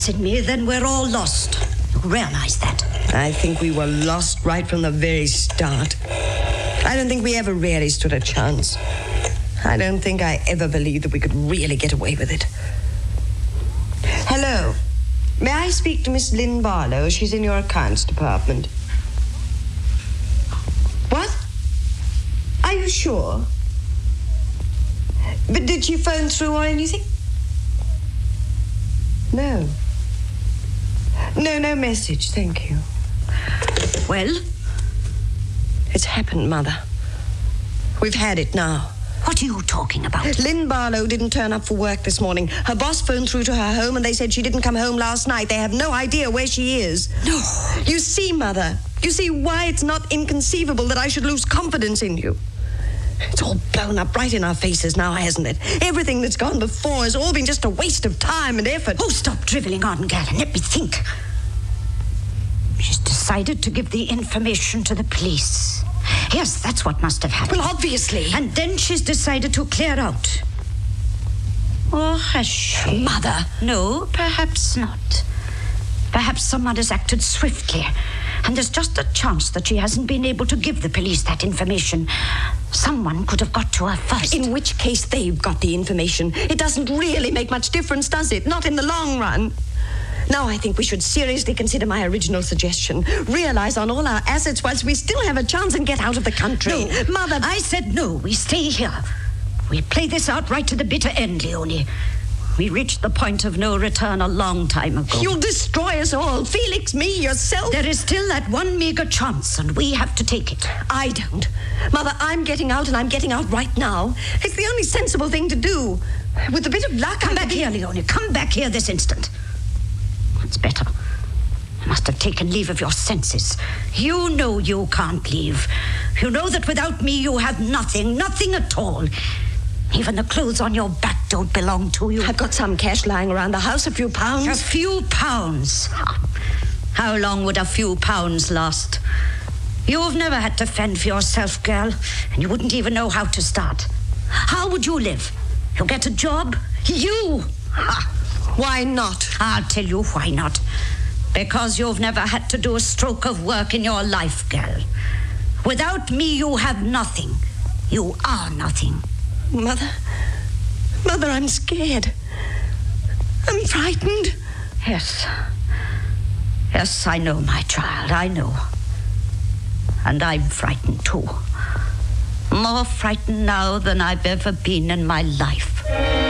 in me, then we're all lost. You realize that? I think we were lost right from the very start. I don't think we ever really stood a chance. I don't think I ever believed that we could really get away with it. Hello. May I speak to Miss Lynn Barlow? She's in your accounts department. What? Are you sure? But did she phone through or anything? No. No message, thank you. Well? It's happened, Mother. We've had it now. What are you talking about? Lynn Barlow didn't turn up for work this morning. Her boss phoned through to her home and they said she didn't come home last night. They have no idea where she is. No. You see, Mother, you see why it's not inconceivable that I should lose confidence in you. It's all blown up right in our faces now, hasn't it? Everything that's gone before has all been just a waste of time and effort. Oh, stop driveling on, girl, and let me think. She's decided to give the information to the police. Yes, that's what must have happened. Well, obviously. And then she's decided to clear out. Or has she? Mother. No, perhaps not. Perhaps someone has acted swiftly, and there's just a chance that she hasn't been able to give the police that information. Someone could have got to her first. In which case they've got the information. It doesn't really make much difference, does it? Not in the long run. Now I think we should seriously consider my original suggestion. Realize on all our assets whilst we still have a chance and get out of the country. No, Mother, I said no. We stay here. We play this out right to the bitter end, Leonie. We reached the point of no return a long time ago. You'll destroy us all. Felix, me, yourself. There is still that one meager chance, and we have to take it. I don't. Mother, I'm getting out, and I'm getting out right now. It's the only sensible thing to do. With a bit of luck, Come back here, Leonie. Come back here this instant. It's better. You must have taken leave of your senses. You know you can't leave. You know that without me you have nothing at all. Even the clothes on your back don't belong to you. I've got some cash lying around the house, a few pounds. A few pounds? How long would a few pounds last? You've never had to fend for yourself, girl, and you wouldn't even know how to start. How would you live? You get a job? You? Ha! Why not? I'll tell you why not. Because you've never had to do a stroke of work in your life, girl. Without me, you have nothing. You are nothing. Mother, I'm scared. I'm frightened. Yes. Yes, I know, my child, I know. And I'm frightened, too. More frightened now than I've ever been in my life.